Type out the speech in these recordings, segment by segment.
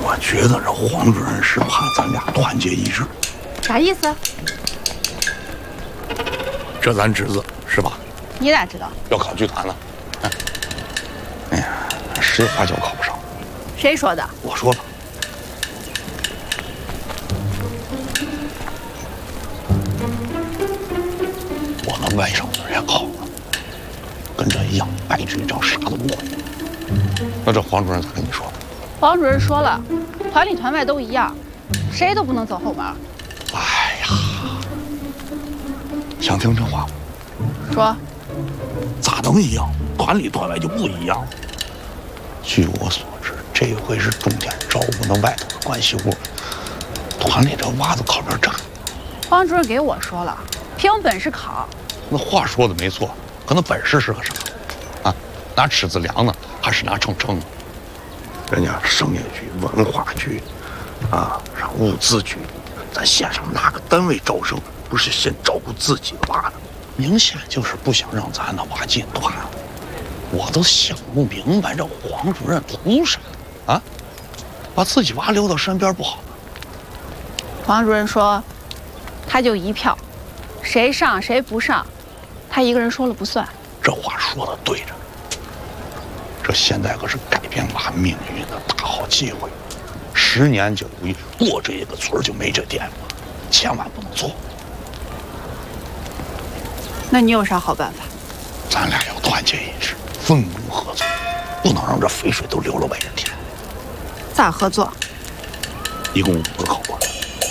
我觉得这黄主任是怕咱俩团结一致。 啥意思？ 这咱侄子是吧？ 你咋知道？ 要考剧团了。哎呀，实话就考不上。 谁说的？ 我说的。我那外甥子也考了，跟这一样白纸一张，啥都不会。那这黄主任咋跟你说的？ 黄主任说了，团里团外都一样，谁都不能走后门。 哎呀，想听这话吗？ 说。 咋能一样？团里团外就不一样。据我所知，这回是重点照顾那外头的关系户，团里这娃子靠边站。 黄主任给我说了，凭本事考。 那话说的没错，可那本事是个啥？啊，拿尺子量呢，还是拿秤称呢？人家商业局、文化局，啊，上物资局，咱县上哪个单位招生不是先照顾自己的娃呢？明显就是不想让咱的娃进团。我都想不明白，这黄主任图啥啊？把自己娃留到身边不好吗？ 黄主任说，他就一票，谁上谁不上，他一个人说了不算。 这话说的对着，这现在可是改变娃命运的大好机会。10年就有余，过这一个村就没这店了，千万不能错。 那你有啥好办法？ 咱俩要团结一致，分工合作，不能让这肥水都流了外人田。 咋合作？ 一共5个考官，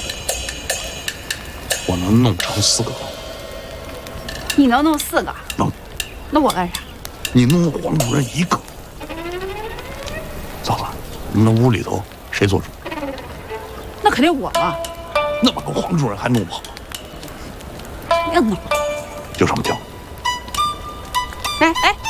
我能弄成4个考官。 你能弄4个？ 能。 那我干啥？ 你弄黄主任1个。咋了？你那屋里头谁做主？ 那肯定我嘛。 那么个黄主任还弄不好？ 硬弄。 就这么定。 哎，